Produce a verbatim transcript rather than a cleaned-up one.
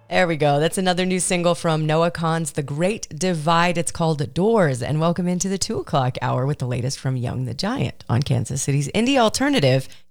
There we go. That's another new single from Noah Kahan's The Great Divide. It's called Doors. And welcome into the two o'clock hour with the latest from Young the Giant on Kansas City's Indie Alternative,